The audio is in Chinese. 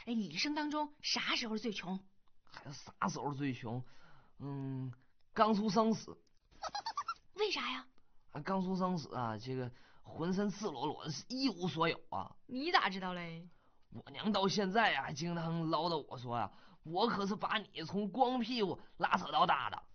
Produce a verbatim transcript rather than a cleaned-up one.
哎，你一生当中啥时候最穷？ 还有啥时候最穷？嗯，刚出生时。 为啥呀？ 啊，刚出生时啊，这个浑身赤裸裸的，一无所有啊。 你咋知道嘞？ 我娘到现在啊，经常唠叨我说呀、啊，我可是把你从光屁股拉扯到大的。